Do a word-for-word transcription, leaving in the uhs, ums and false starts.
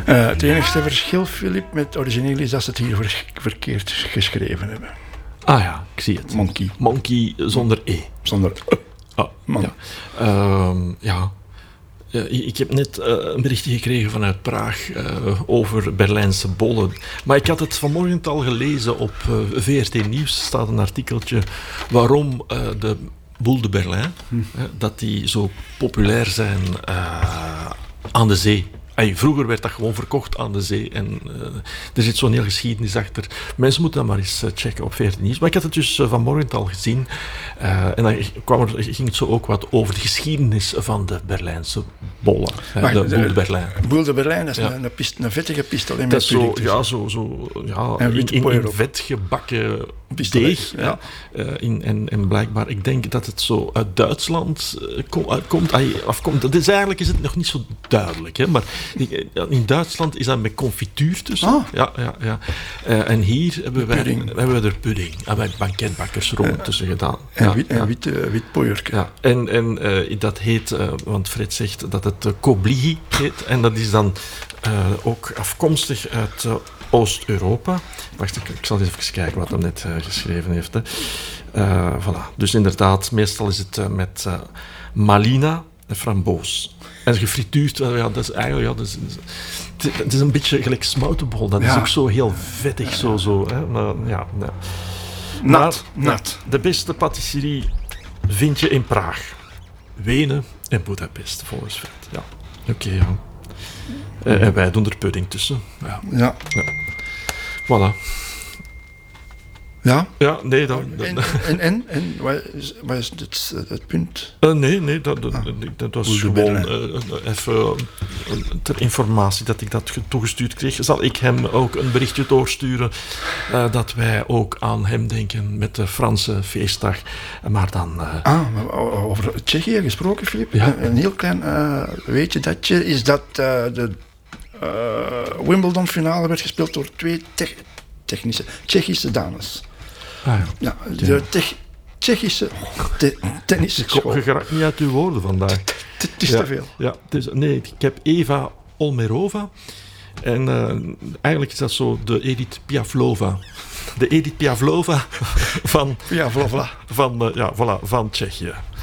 Uh, het enige verschil, Filip, met het origineel is dat ze het hier ver- verkeerd geschreven hebben. Ah ja, ik zie het. Monkey. Monkey zonder E. Zonder E. Oh, Man. ja. Uh, ja. Uh, ik heb net uh, een berichtje gekregen vanuit Praag uh, over Berlijnse bollen. Maar ik had het vanmorgen al gelezen op uh, V R T Nieuws. Staat een artikeltje waarom uh, de boule de Berlijn, hm. uh, dat die zo populair zijn uh, aan de zee. Hey, vroeger werd dat gewoon verkocht aan de zee en uh, er zit zo'n heel geschiedenis achter. Mensen moeten dat maar eens uh, checken op V R T Nieuws. Maar ik had het dus uh, vanmorgen al gezien uh, en dan kwam er, ging het zo ook wat over de geschiedenis van de Berlijnse bollen. Uh, maar, de boule de Berlijn. Boule de Berlijn, dat is ja. een, een, pist, een vettige pistolet met met zo, ja, zo, zo ja, en in, in, in vet gebakken deeg. Ja. Uh, in, en, en blijkbaar, ik denk dat het zo uit Duitsland uh, kom, uitkomt, afkomt. Dat is, eigenlijk is het nog niet zo duidelijk, hè, maar in Duitsland is dat met confituur tussen. Ah. Ja, ja, ja. Uh, en hier hebben wij, hebben we er pudding. En wij banketbakkers rond uh, tussen gedaan. En ja, wit, ja. wit, uh, wit pooierke. Ja. En, en uh, dat heet, uh, want Fred zegt dat het uh, koblihi heet. En dat is dan uh, ook afkomstig uit uh, Oost-Europa. Wacht, ik, ik zal even kijken wat hij net uh, geschreven heeft. Hè. Uh, voilà. Dus inderdaad, meestal is het uh, met uh, malina en framboos. En gefrituurd, ja, dat is eigenlijk... Ja, dat is, het, het is een beetje gelijk smoutenbol. Dat ja. is ook zo heel vettig, zo. zo hè. Maar, ja, ja. Nat, maar, nat. De beste patisserie vind je in Praag, Wenen en Budapest, volgens Fred. Ja, oké, okay, ja. Uh, en wij doen er pudding tussen. Ja. Ja. ja. Voilà. Ja? Ja, nee, dan... En, en, en, en wat is, wat is het, het punt? Uh, nee, nee, dat, dat, ah. dat was gewoon uh, even uh, ter informatie dat ik dat toegestuurd kreeg. Zal ik hem ook een berichtje doorsturen uh, dat wij ook aan hem denken met de Franse feestdag. Maar dan... Uh... Ah, maar over Tsjechië gesproken, Filip. Ja. Een heel klein uh, weetje datje is dat uh, de uh, Wimbledon-finale werd gespeeld door twee te- technische, Tsjechische dames. Ah, ja. Ja, de ja. Te- Tsjechische te- tennisschool. Je geraakt niet uit uw woorden vandaag. Het is ja, te veel. Ja, dus, nee, ik heb Eva Olmerova. En uh, eigenlijk is dat zo de Edith Piaflova. De Edith Piaflova van... Piaflova. Van, uh, ja, voilà, van Tsjechië.